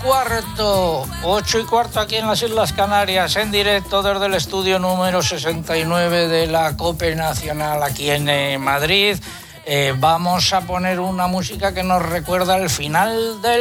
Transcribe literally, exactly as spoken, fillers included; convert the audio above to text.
cuarto, ocho y cuarto aquí en las Islas Canarias, en directo desde el estudio número sesenta y nueve de la COPE Nacional aquí en eh, Madrid. Eh, vamos a poner una música que nos recuerda el final del